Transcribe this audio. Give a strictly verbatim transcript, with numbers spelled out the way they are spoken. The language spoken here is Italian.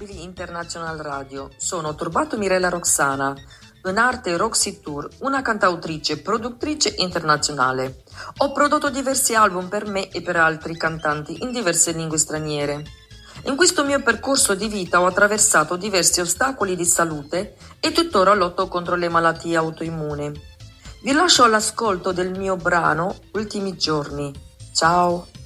Stabili International Radio. Sono Turbato Mirella Roxana, in arte Roxy Tour, una cantautrice e produttrice internazionale. Ho prodotto diversi album per me e per altri cantanti in diverse lingue straniere. In questo mio percorso di vita ho attraversato diversi ostacoli di salute e tuttora lotto contro le malattie autoimmuni. Vi lascio all'ascolto del mio brano Ultimi giorni. Ciao!